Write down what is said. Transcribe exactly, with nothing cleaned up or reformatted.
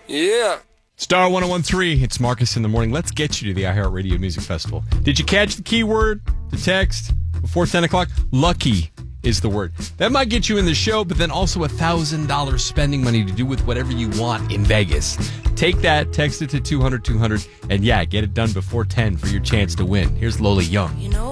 Yeah. Star one oh one three, it's Marcus in the morning. Let's get you to the iHeartRadio Music Festival. Did you catch the keyword, the text, before ten o'clock? Lucky is the word. That might get you in the show, but then also one thousand dollars spending money to do with whatever you want in Vegas. Take that, text it to two hundred two hundred, and yeah, get it done before ten for your chance to win. Here's Lola Young. You know